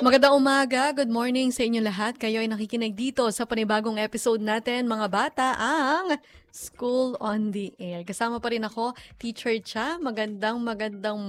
Magandang umaga, good morning sa inyo lahat. Kayo ay nakikinig dito sa panibagong episode natin, mga bata, ang School on the Air. Kasama pa rin ako, Teacher Cha. Magandang